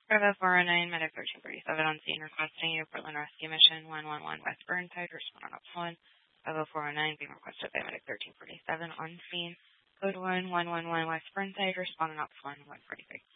Bravo 409, Medic 1337 on scene requesting a Portland Rescue Mission 111 West Burnside, respond on Ops 1. Bravo 409 being requested by Medic 1347 on scene. Code 1 111 West Burnside, respond on Ops 1 143.